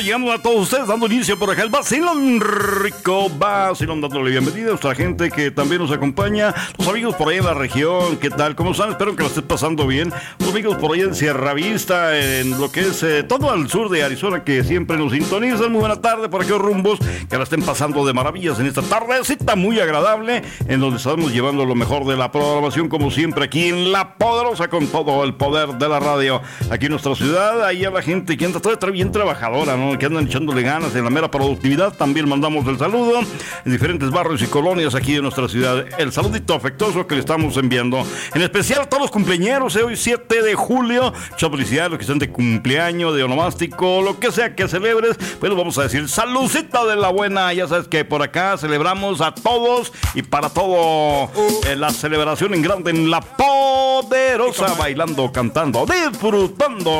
estamos llegando a todos ustedes, dando inicio por acá el Vacilón Rico Vacilón, dándole bienvenida a nuestra gente que también nos acompaña, los amigos por ahí en la región. ¿Qué tal? ¿Cómo están? Espero que la estés pasando bien. Los amigos por ahí en Sierra Vista, en lo que es todo al sur de Arizona, que siempre nos sintonizan. Muy buena tarde por aquellos rumbos, que la estén pasando de maravillas en esta tardecita muy agradable, en donde estamos llevando lo mejor de la programación, como siempre, aquí en La Poderosa, con todo el poder de la radio, aquí en nuestra ciudad. Ahí a la gente que anda toda bien trabajadora, ¿no? Que andan echándole ganas en la mera productividad. También mandamos el saludo en diferentes barrios y colonias aquí de nuestra ciudad. El saludito afectuoso que le estamos enviando, en especial a todos los cumpleaños, hoy 7 de julio. Mucha felicidad a los que están de cumpleaños, de onomástico, lo que sea que celebres. Pues vamos a decir saludcita de la buena. Ya sabes que por acá celebramos a todos y para todo. La celebración en grande en La Poderosa, bailando, cantando, disfrutando.